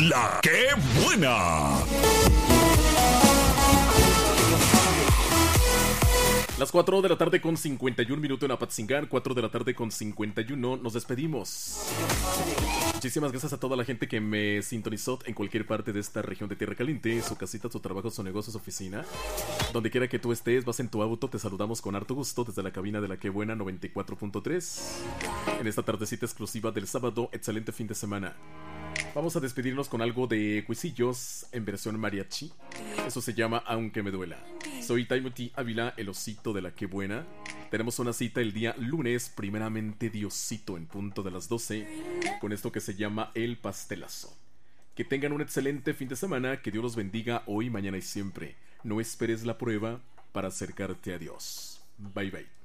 La que buena. Las 4 de la tarde con 51 minutos en Apatzingán, 4 de la tarde con 51, nos despedimos. Muchísimas gracias a toda la gente que me sintonizó en cualquier parte de esta región de Tierra Caliente, su casita, su trabajo, su negocio, su oficina. Donde quiera que tú estés, vas en tu auto, te saludamos con harto gusto desde la cabina de La Que Buena 94.3. En esta tardecita exclusiva del sábado, excelente fin de semana. Vamos a despedirnos con algo de Cuisillos en versión mariachi. Eso se llama Aunque Me Duela. Soy Timothy Ávila, el osito de La Que Buena. Tenemos una cita el día lunes, primeramente Diosito, en punto de las 12, con esto que se llama El Pastelazo. Que tengan un excelente fin de semana, que Dios los bendiga hoy, mañana y siempre. No esperes la prueba para acercarte a Dios. Bye bye.